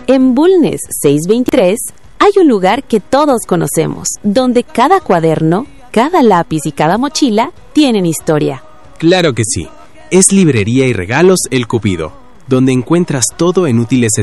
En Bulnes 623 hay un lugar que todos conocemos, donde cada cuaderno, cada lápiz y cada mochila tienen historia. Claro que sí. Es Librería y Regalos El Cupido, donde encuentras todo en útiles